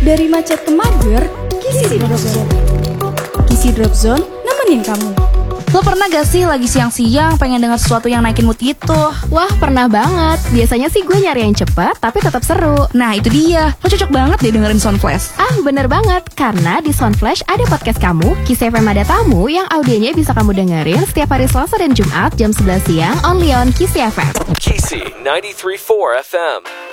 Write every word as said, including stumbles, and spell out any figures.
Dari macet ke mager, Kisi Drop Zone. Kisi Drop Zone nemenin kamu. Lo pernah gak sih lagi siang-siang pengen denger sesuatu yang naikin mood gitu? Wah, pernah banget. Biasanya sih gue nyari yang cepet tapi tetap seru. Nah itu dia, lo cocok banget deh dengerin Soundflash. Ah, bener banget. Karena di Soundflash ada podcast kamu, Kisi F M Ada Tamu, yang audionya bisa kamu dengerin setiap hari Selasa dan Jumat jam sebelas siang only on Kisi F M. Kisi ninety-three point four F M.